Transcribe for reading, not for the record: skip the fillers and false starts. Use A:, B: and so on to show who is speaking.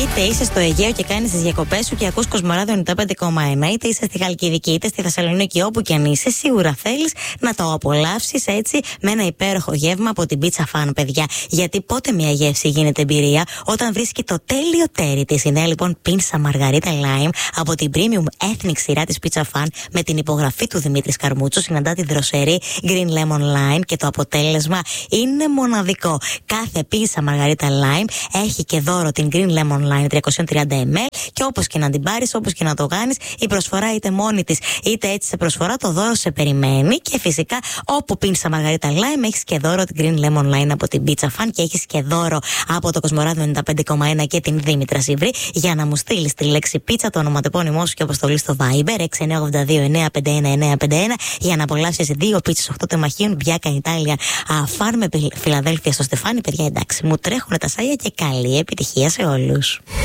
A: Είτε είσαι στο Αιγαίο και κάνεις τις διακοπές σου και ακούς Κοσμοράδιο 95,1, είτε είσαι στη Χαλκιδική, είτε στη Θεσσαλονίκη, όπου και αν είσαι, σίγουρα θέλεις να το απολαύσεις έτσι με ένα υπέροχο γεύμα από την Pizza Fan, παιδιά. Γιατί πότε μια γεύση γίνεται εμπειρία, όταν βρίσκει το τέλειο τέρι της. Η νέα λοιπόν πίνσα Μαργαρίτα Lime από την Premium Ethnic σειρά της Pizza Fan με την υπογραφή του Δημήτρη Καρμούτσου συναντά τη δροσερή Green Lemon Lime και το αποτέλεσμα είναι μοναδικό. Κάθε πίνσα Μαργαρίτα Lime έχει και δώρο την Green Lemon Lime 330 ml και όπως και να την πάρεις, όπως και να το κάνεις, η προσφορά είτε μόνη της είτε έτσι σε προσφορά, το δώρο σε περιμένει. Και φυσικά όπου πίνσα Μαργαρίτα Lime έχεις και δώρο την Green Lemon Lime από την Pizza Fan και έχεις και δώρο από το Κοσμοράδιο 95,1 και την Δήμητρα Σιβρή για να μου στείλεις τη λέξη πίτσα, το ονοματεπώνυμό σου και αποστολή στο Viber 6982-951-951 για να απολαύσεις 2 πίτσες 8 τεμαχίων Bianca Italia Farm με Φιλαδέλφια στο Στεφάνι. Παιδιά, εντάξει, μου τρέχουν τα σάλια και καλή επιτυχία σε όλους.